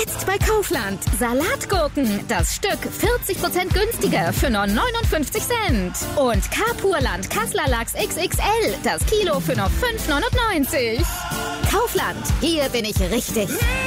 Jetzt bei Kaufland. Salatgurken. Das Stück 40% günstiger für nur 59 Cent. Und Carpurland Kassler Lachs XXL. Das Kilo für nur 5,99. Kaufland. Hier bin ich richtig.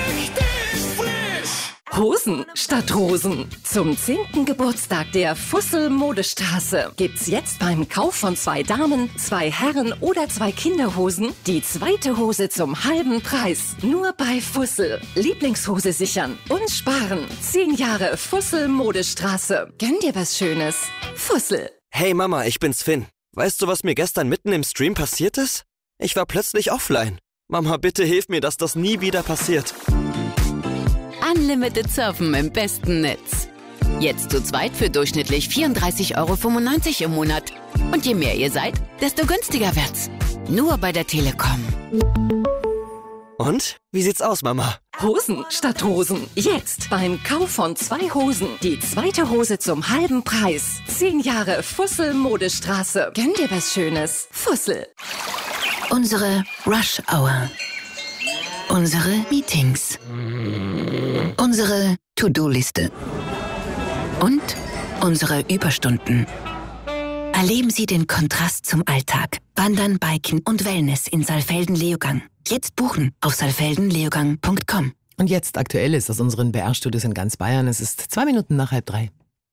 Hosen statt Rosen. Zum 10. Geburtstag der Fussel Modestraße gibt's jetzt beim Kauf von 2 Damen, 2 Herren oder 2 Kinderhosen die zweite Hose zum halben Preis. Nur bei Fussel. Lieblingshose sichern und sparen. 10 Jahre Fussel Modestraße. Gönn dir was Schönes. Fussel. Hey Mama, ich bin's Finn. Weißt du, was mir gestern mitten im Stream passiert ist? Ich war plötzlich offline. Mama, bitte hilf mir, dass das nie wieder passiert. Unlimited Surfen im besten Netz. Jetzt zu zweit für durchschnittlich 34,95 € im Monat. Und je mehr ihr seid, desto günstiger wird's. Nur bei der Telekom. Und? Wie sieht's aus, Mama? Hosen statt Rosen. Jetzt beim Kauf von 2 Hosen die zweite Hose zum halben Preis. 10 Jahre Fussel Modestraße. Gönn dir was Schönes. Fussel. Unsere Rush Hour. Unsere Meetings. Unsere To-Do-Liste. Und unsere Überstunden. Erleben Sie den Kontrast zum Alltag. Wandern, Biken und Wellness in Saalfelden-Leogang. Jetzt buchen auf saalfeldenleogang.com. Und jetzt Aktuelles aus unseren BR-Studios in ganz Bayern. Es ist 2 Minuten nach 2:30.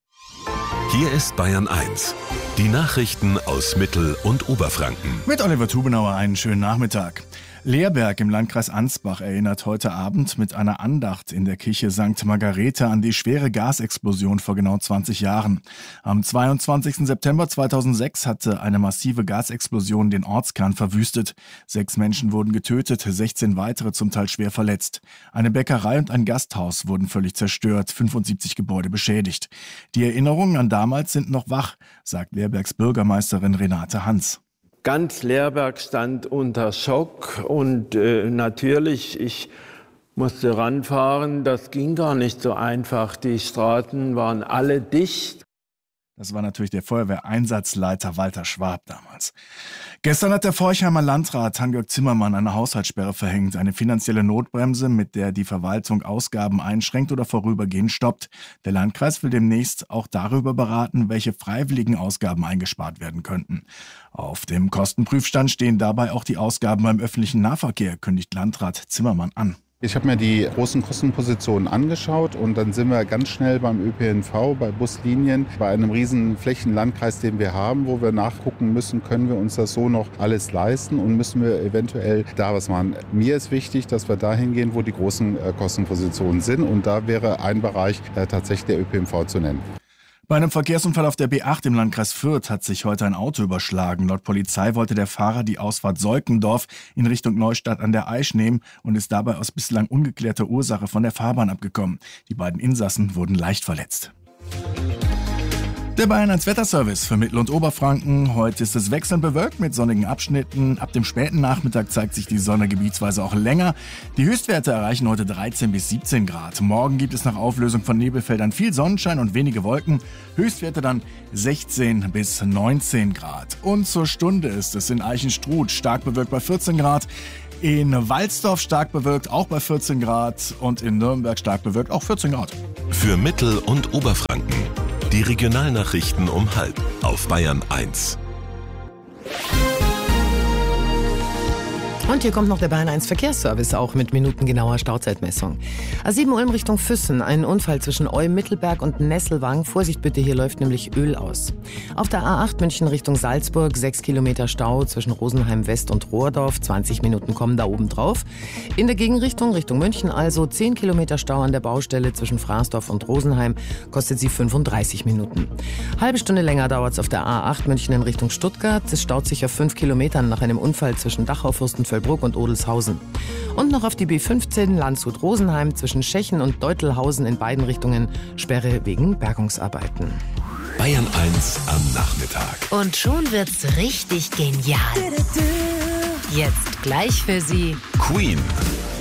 Hier ist Bayern 1. Die Nachrichten aus Mittel- und Oberfranken. Mit Oliver Tubenauer einen schönen Nachmittag. Leerberg im Landkreis Ansbach erinnert heute Abend mit einer Andacht in der Kirche St. Margarete an die schwere Gasexplosion vor genau 20 Jahren. Am 22. September 2006 hatte eine massive Gasexplosion den Ortskern verwüstet. 6 Menschen wurden getötet, 16 weitere zum Teil schwer verletzt. Eine Bäckerei und ein Gasthaus wurden völlig zerstört, 75 Gebäude beschädigt. Die Erinnerungen an damals sind noch wach, sagt Leerbergs Bürgermeisterin Renate Hans. Ganz Leerberg stand unter Schock und natürlich, ich musste ranfahren, das ging gar nicht so einfach. Die Straßen waren alle dicht. Das war natürlich der Feuerwehreinsatzleiter Walter Schwab damals. Gestern hat der Forchheimer Landrat Hans-Georg Zimmermann eine Haushaltssperre verhängt, eine finanzielle Notbremse, mit der die Verwaltung Ausgaben einschränkt oder vorübergehend stoppt. Der Landkreis will demnächst auch darüber beraten, welche freiwilligen Ausgaben eingespart werden könnten. Auf dem Kostenprüfstand stehen dabei auch die Ausgaben beim öffentlichen Nahverkehr, kündigt Landrat Zimmermann an. Ich habe mir die großen Kostenpositionen angeschaut und dann sind wir ganz schnell beim ÖPNV, bei Buslinien, bei einem riesen Flächenlandkreis, den wir haben, wo wir nachgucken müssen, können wir uns das so noch alles leisten und müssen wir eventuell da was machen. Mir ist wichtig, dass wir dahin gehen, wo die großen Kostenpositionen sind und da wäre ein Bereich tatsächlich der ÖPNV zu nennen. Bei einem Verkehrsunfall auf der B8 im Landkreis Fürth hat sich heute ein Auto überschlagen. Laut Polizei wollte der Fahrer die Ausfahrt Seukendorf in Richtung Neustadt an der Aisch nehmen und ist dabei aus bislang ungeklärter Ursache von der Fahrbahn abgekommen. Die beiden Insassen wurden leicht verletzt. Der Bayern 1 Wetterservice für Mittel- und Oberfranken. Heute ist es wechselnd bewölkt mit sonnigen Abschnitten. Ab dem späten Nachmittag zeigt sich die Sonne gebietsweise auch länger. Die Höchstwerte erreichen heute 13 bis 17 Grad. Morgen gibt es nach Auflösung von Nebelfeldern viel Sonnenschein und wenige Wolken. Höchstwerte dann 16 bis 19 Grad. Und zur Stunde ist es in Eichenstruth stark bewölkt bei 14 Grad. In Walsdorf stark bewölkt auch bei 14 Grad. Und in Nürnberg stark bewölkt auch 14 Grad. Für Mittel- und Oberfranken. Die Regionalnachrichten um 12:30 auf Bayern 1. Und hier kommt noch der Bayern 1 Verkehrsservice, auch mit minutengenauer Stauzeitmessung. A7 Ulm Richtung Füssen, ein Unfall zwischen Olm-Mittelberg und Nesselwang. Vorsicht bitte, hier läuft nämlich Öl aus. Auf der A8 München Richtung Salzburg, 6 Kilometer Stau zwischen Rosenheim West und Rohrdorf. 20 Minuten kommen da oben drauf. In der Gegenrichtung, Richtung München also, 10 Kilometer Stau an der Baustelle zwischen Fraßdorf und Rosenheim. Kostet sie 35 Minuten. Halbe Stunde länger dauert es auf der A8 München in Richtung Stuttgart. Es staut sich auf 5 Kilometern nach einem Unfall zwischen Dachau, Fürstenfeldbruck und Odelshausen. Und noch auf die B15 Landshut-Rosenheim zwischen Schechen und Deutelhausen in beiden Richtungen Sperre wegen Bergungsarbeiten. Bayern 1 am Nachmittag. Und schon wird's richtig genial. Jetzt gleich für Sie Queen.